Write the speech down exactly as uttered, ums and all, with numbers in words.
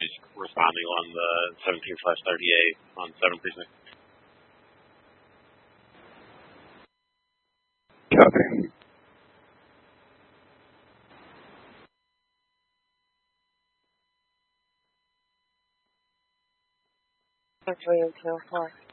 He's responding on the seventeen slash thirty-eight on seven precinct. Copy. three oh two oh four.